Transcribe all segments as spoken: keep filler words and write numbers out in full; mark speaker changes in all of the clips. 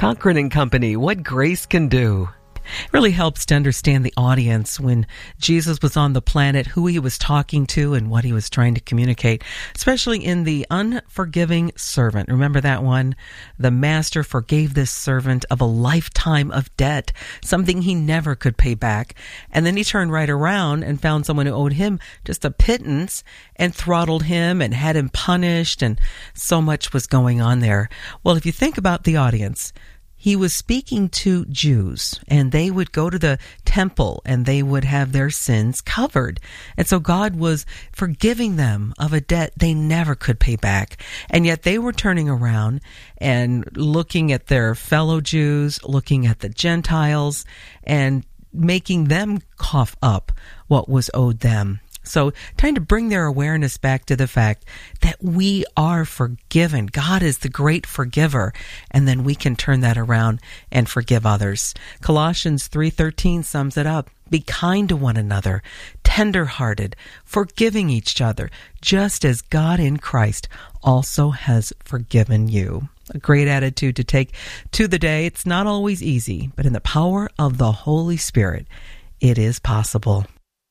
Speaker 1: Cochran and Company, What Grace Can Do. It really helps to understand the audience when Jesus was on the planet, who he was talking to and what he was trying to communicate, especially in the unforgiving servant. Remember that one? The master forgave this servant of a lifetime of debt, something he never could pay back. And then he turned right around and found someone who owed him just a pittance and throttled him and had him punished, and so much was going on there. Well, if you think about the audience, he was speaking to Jews, and they would go to the temple and they would have their sins covered. And so God was forgiving them of a debt they never could pay back. And yet they were turning around and looking at their fellow Jews, looking at the Gentiles, and making them cough up what was owed them. So trying to bring their awareness back to the fact that we are forgiven. God is the great forgiver, and then we can turn that around and forgive others. Colossians three thirteen sums it up. Be kind to one another, tender-hearted, forgiving each other, just as God in Christ also has forgiven you. A great attitude to take to the day. It's not always easy, but in the power of the Holy Spirit, it is possible.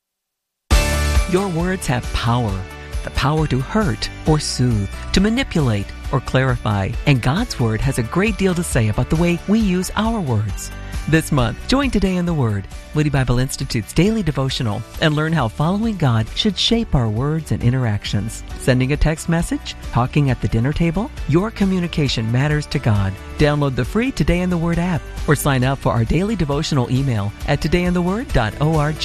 Speaker 1: Your words have power, the power to hurt or soothe, to manipulate or clarify. And God's Word has a great deal to say about the way we use our words. This month, join Today in the Word, Moody Bible Institute's daily devotional, and learn how following God should shape our words and interactions. Sending a text message? Talking at the dinner table? Your communication matters to God. Download the free Today in the Word app or sign up for our daily devotional email at today in the word dot org.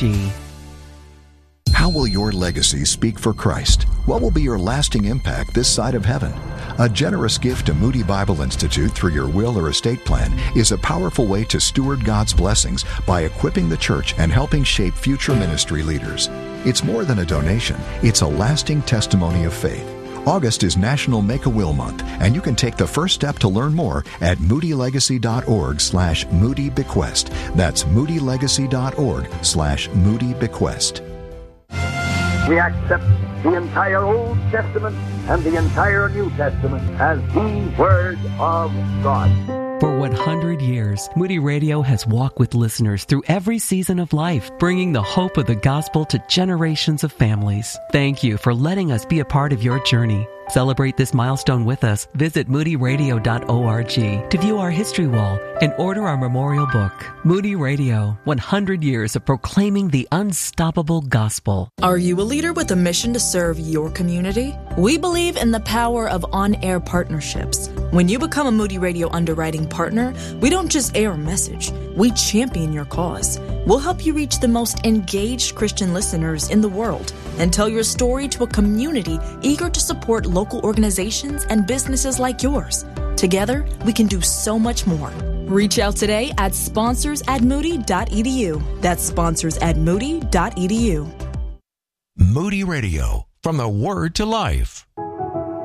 Speaker 2: How will your legacy speak for Christ? What will be your lasting impact this side of heaven? A generous gift to Moody Bible Institute through your will or estate plan is a powerful way to steward God's blessings by equipping the church and helping shape future ministry leaders. It's more than a donation. It's a lasting testimony of faith. August is National Make-A-Will Month, and you can take the first step to learn more at moodylegacy.org slash moodybequest. That's moodylegacy.org slash moodybequest.
Speaker 3: We accept the entire Old Testament and the entire New Testament as the Word of God.
Speaker 1: For one hundred years, Moody Radio has walked with listeners through every season of life, bringing the hope of the gospel to generations of families. Thank you for letting us be a part of your journey. Celebrate this milestone with us. Visit moody radio dot org to view our history wall and order our memorial book. Moody Radio, one hundred years of proclaiming the unstoppable gospel.
Speaker 4: Are you a leader with a mission to serve your community? We believe in the power of on-air partnerships. When you become a Moody Radio underwriting partner, we don't just air a message, we champion your cause. We'll help you reach the most engaged Christian listeners in the world and tell your story to a community eager to support local organizations and businesses like yours. Together, we can do so much more. Reach out today at sponsors at moody dot e d u. That's sponsors at moody dot e d u.
Speaker 5: Moody Radio, from the Word to Life.